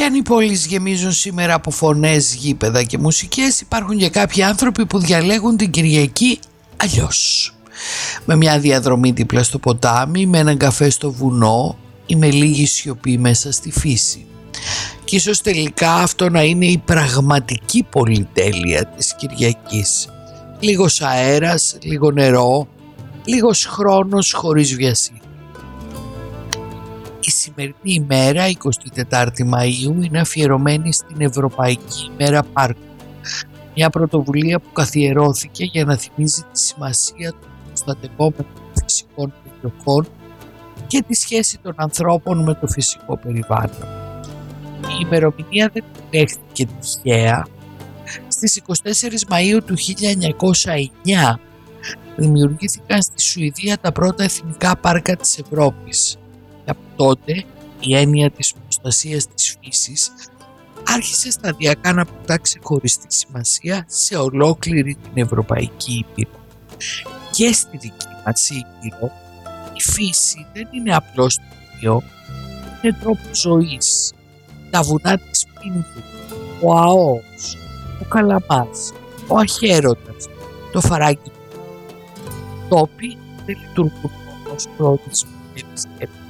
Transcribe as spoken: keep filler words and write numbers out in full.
Και αν οι πόλεις γεμίζουν σήμερα από φωνές, γήπεδα και μουσικές, υπάρχουν και κάποιοι άνθρωποι που διαλέγουν την Κυριακή αλλιώς. Με μια διαδρομή δίπλα στο ποτάμι, με έναν καφέ στο βουνό ή με λίγη σιωπή μέσα στη φύση. Και ίσως τελικά αυτό να είναι η πραγματική πολυτέλεια της Κυριακής. Λίγος αέρας, λίγο νερό, λίγος χρόνος χωρίς βιασύνη. Η σημερινή ημέρα, εικοστή τέταρτη Μαΐου, είναι αφιερωμένη στην Ευρωπαϊκή ημέρα Πάρκου. Μια πρωτοβουλία που καθιερώθηκε για να θυμίζει τη σημασία των προστατευόμενων φυσικών περιοχών και τη σχέση των ανθρώπων με το φυσικό περιβάλλον. Η ημερομηνία δεν επιλέχθηκε τυχαία. Στις εικοστή τέταρτη Μαΐου του χίλια εννιακόσια εννιά δημιουργήθηκαν στη Σουηδία τα πρώτα εθνικά πάρκα της Ευρώπης. Και από τότε η έννοια της προστασίας της φύσης άρχισε σταδιακά να αποκτά ξεχωριστή σημασία σε ολόκληρη την Ευρωπαϊκή Ήπειρο. Και στη δική μας Ήπειρο η φύση δεν είναι απλώς τοπίο, είναι τρόπο ζωής. Τα βουνά της Πίνδου, ο Αός, ο Καλαμάς, ο Αχέρωτας, το Φαράκι του. Τόποι δεν λειτουργούν ως πρώτης σκέψη.